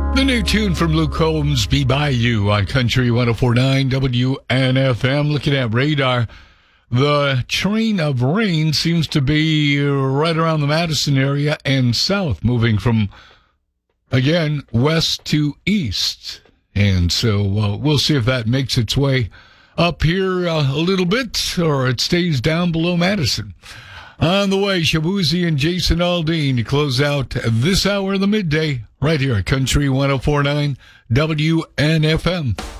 The new tune from Luke Combs, Be By You, on Country 104.9 WNFM. Looking at radar, the train of rain seems to be right around the Madison area and south, moving from, again, west to east. And so we'll see if that makes its way up here a little bit or it stays down below Madison. On the way, Shabuzi and Jason Aldean to close out this hour of the midday right here at Country 104.9 WNFM.